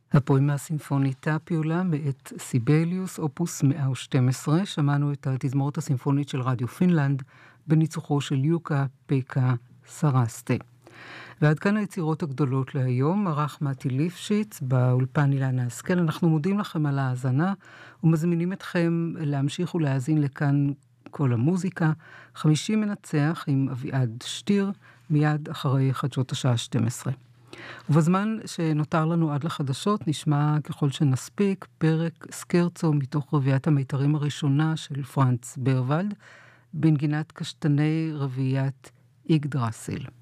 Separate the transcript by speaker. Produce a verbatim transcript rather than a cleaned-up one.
Speaker 1: הפואמה הסימפונית טאפיולה מאת סיבליוס, אופוס מאה ושתים עשרה, שמענו את התזמורת הסימפונית של רדיו פינלנד בניצוחו של יוקה פקה סרסטה. ועד כאן היצירות הגדולות להיום, ערך מתי ליפשיץ, באולפן אילנה השכל. אנחנו מודים לכם על ההאזנה ומזמינים אתכם להמשיך ולהאזין לכאן כל המוזיקה. חמישי מנצח עם אביעד שטיר, מיד אחרי חדשות השעה שתים עשרה. ובזמן שנותר לנו עד לחדשות, נשמע ככל שנספיק פרק סקרצו מתוך רביעיית המיתרים הראשונה של פרנץ ברוולד, בנגינת קשתני רביעיית איגדרסיל.